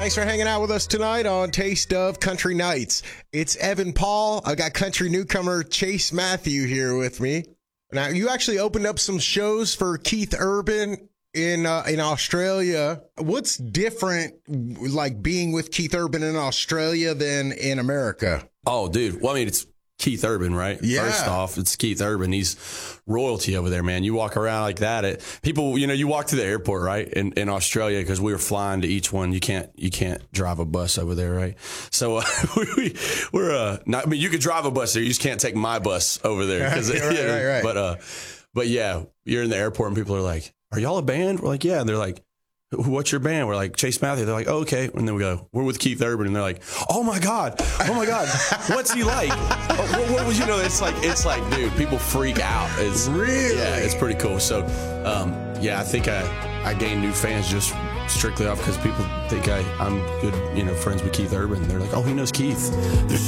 Thanks for hanging out with us tonight on Taste of Country Nights. It's Evan Paul. I got country newcomer Chase Matthew here with me. Now, you actually opened up some shows for Keith Urban in Australia. What's different, like, being with Keith Urban in Australia than in America? Oh, dude. Well, I mean, it's Keith Urban, right? Yeah. First off, it's Keith Urban. He's royalty over there, man. You walk around like that. People, you walk to the airport, right? In Australia, because we were flying to each one. You can't drive a bus over there, right? So we're not. I mean, you could drive a bus there. You just can't take my bus over there. Right. But yeah, you're in the airport and people are like, "Are y'all a band?" We're like, "Yeah." And they're like, "What's your band?" We're like, "Chase Matthew." They're like, "Oh, okay." And then we go, "We're with Keith Urban." And they're like, oh my God, what's he like?" What was, it's like, dude, people freak out. It's really, yeah, it's pretty cool. So, I think I gained new fans just strictly off because people think I'm good, friends with Keith Urban. They're like, "Oh, he knows Keith."